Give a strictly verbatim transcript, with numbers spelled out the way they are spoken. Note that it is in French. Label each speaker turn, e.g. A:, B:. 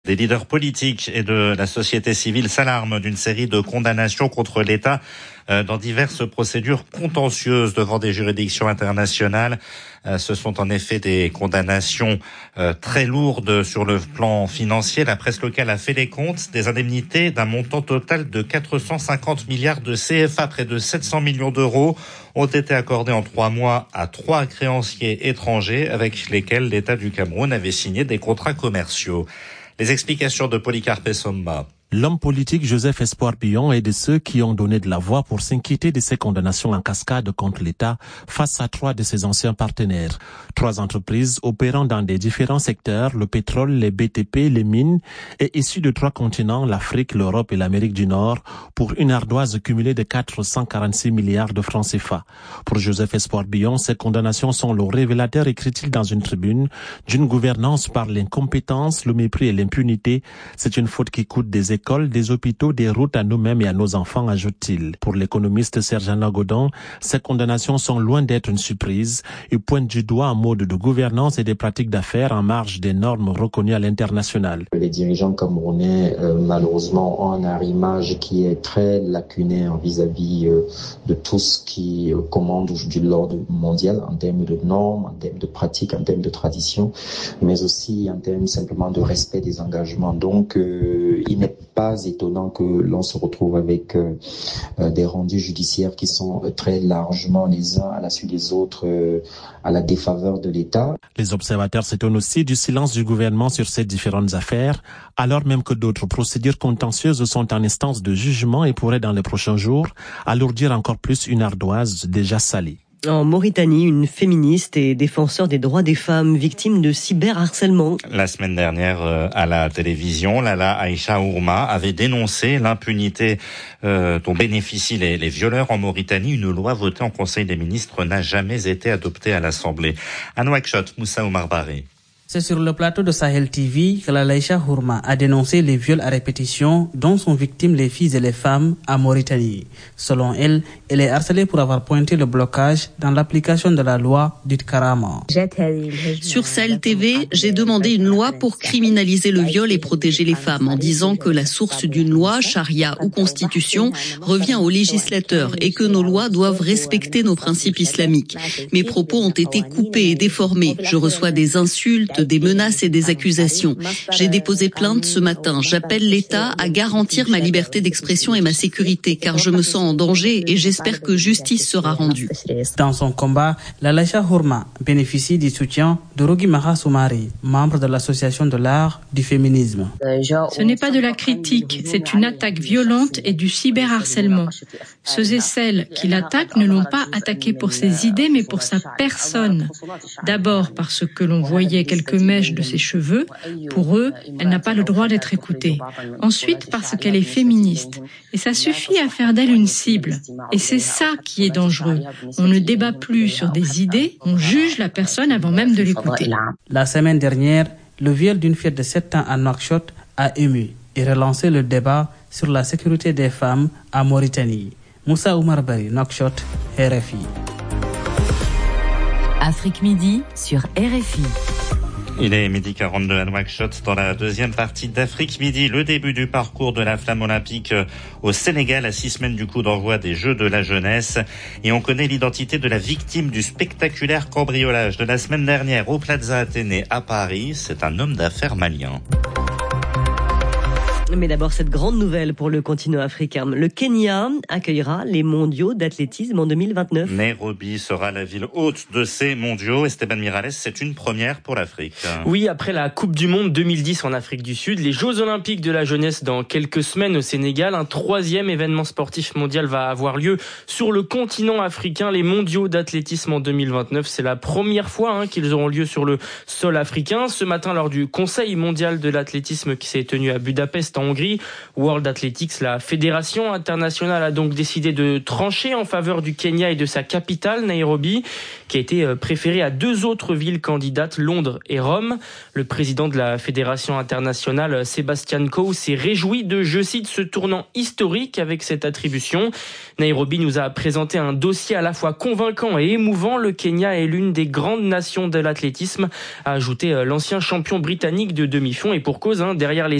A: Des leaders politiques et de la société civile s'alarment d'une série de condamnations contre l'État dans diverses procédures contentieuses devant des juridictions internationales. Ce sont en effet des condamnations très lourdes sur le plan financier. La presse locale a fait les comptes. Des indemnités d'un montant total de quatre cent cinquante milliards de C F A, près de sept cents millions d'euros, ont été accordés en trois mois à trois créanciers étrangers avec lesquels l'État du Cameroun avait signé des contrats commerciaux. Les explications de Polycarpe Somma.
B: L'homme politique Joseph Espoir Bion est de ceux qui ont donné de la voix pour s'inquiéter de ces condamnations en cascade contre l'État face à trois de ses anciens partenaires. Trois entreprises opérant dans des différents secteurs, le pétrole, les B T P, les mines, et issues de trois continents, l'Afrique, l'Europe et l'Amérique du Nord, pour une ardoise cumulée de quatre cent quarante-six milliards de francs C F A. Pour Joseph Espoir Bion, ces condamnations sont le révélateur, écrit-il dans une tribune, d'une gouvernance par l'incompétence, le mépris et l'impunité. C'est une faute qui coûte des écoles, des hôpitaux, des routes à nous-mêmes et à nos enfants, ajoute-t-il. Pour l'économiste Serge-Alain Godon, ces condamnations sont loin d'être une surprise. Il pointe du doigt un mode de gouvernance et des pratiques d'affaires en marge des normes reconnues à l'international.
C: Les dirigeants camerounais, euh, malheureusement, ont un arrimage qui est très lacunaire vis-à-vis euh, de tout ce qui euh, commande aujourd'hui l'ordre mondial en termes de normes, en termes de pratiques, en termes de traditions, mais aussi en termes simplement de respect des engagements. Donc, euh, il n'est pas étonnant que l'on se retrouve avec euh, des rendus judiciaires qui sont très largement les uns à la suite des autres euh, à la défaveur de l'État.
B: Les observateurs s'étonnent aussi du silence du gouvernement sur ces différentes affaires, alors même que d'autres procédures contentieuses sont en instance de jugement et pourraient dans les prochains jours alourdir encore plus une ardoise déjà salée.
D: En Mauritanie, une féministe et défenseur des droits des femmes victimes de cyberharcèlement.
A: La semaine dernière, euh, à la télévision, Lala Aïcha Ourma avait dénoncé l'impunité euh, dont bénéficient les, les violeurs en Mauritanie. Une loi votée en Conseil des ministres n'a jamais été adoptée à l'Assemblée. À Nouakchott, Moussa Oumar Baré.
E: C'est sur le plateau de Sahel T V que Lala Aïcha Ourma a dénoncé les viols à répétition dont sont victimes les filles et les femmes en Mauritanie. Selon elle, elle est harcelée pour avoir pointé le blocage dans l'application de la loi dite Karama.
F: Sur Sahel T V, j'ai demandé une loi pour criminaliser le viol et protéger les femmes en disant que la source d'une loi, charia ou constitution, revient aux législateurs et que nos lois doivent respecter nos principes islamiques. Mes propos ont été coupés et déformés. Je reçois des insultes, des menaces et des accusations. J'ai déposé plainte ce matin. J'appelle l'État à garantir ma liberté d'expression et ma sécurité, car je me sens en danger et j'espère que justice sera rendue.
E: Dans son combat, Lala Aïcha Ourma bénéficie du soutien de Rogi Maha Soumari, membre de l'Association de l'art du féminisme.
G: Ce n'est pas de la critique, c'est une attaque violente et du cyberharcèlement. Ceux et celles qui l'attaquent ne l'ont pas attaqué pour ses idées, mais pour sa personne. D'abord parce que l'on voyait quelques mèches de ses cheveux. Pour eux, elle n'a pas le droit d'être écoutée. Ensuite, parce qu'elle est féministe. Et ça suffit à faire d'elle une cible. Et c'est ça qui est dangereux. On ne débat plus sur des idées, on juge la personne avant même de l'écouter.
E: La semaine dernière, le viol d'une fille de sept ans à Nouakchott a ému et relancé le débat sur la sécurité des femmes en Mauritanie. Moussa Oumar Bari, Nouakchott, R F I.
H: Afrique Midi sur R F I.
A: Il est midi quarante-deux à Nouakchott dans la deuxième partie d'Afrique Midi. Le début du parcours de la flamme olympique au Sénégal à six semaines du coup d'envoi des Jeux de la jeunesse. Et on connaît l'identité de la victime du spectaculaire cambriolage de la semaine dernière au Plaza Athénée à Paris. C'est un homme d'affaires malien.
D: Mais d'abord, cette grande nouvelle pour le continent africain. Le Kenya accueillera les mondiaux d'athlétisme en deux mille vingt-neuf.
A: Nairobi sera la ville hôte de ces mondiaux. Esteban Miralles, c'est une première pour l'Afrique.
I: Oui, après la Coupe du Monde deux mille dix en Afrique du Sud, les Jeux Olympiques de la jeunesse dans quelques semaines au Sénégal, un troisième événement sportif mondial va avoir lieu sur le continent africain. Les mondiaux d'athlétisme en deux mille vingt-neuf, c'est la première fois hein, qu'ils auront lieu sur le sol africain. Ce matin, lors du Conseil mondial de l'athlétisme qui s'est tenu à Budapest, en Hongrie, World Athletics, la fédération internationale, a donc décidé de trancher en faveur du Kenya et de sa capitale, Nairobi, qui a été préférée à deux autres villes candidates, Londres et Rome. Le président de la fédération internationale, Sébastien Coe, s'est réjoui de, je cite, ce tournant historique avec cette attribution. Nairobi nous a présenté un dossier à la fois convaincant et émouvant. Le Kenya est l'une des grandes nations de l'athlétisme, a ajouté l'ancien champion britannique de demi-fond, et pour cause, hein, derrière les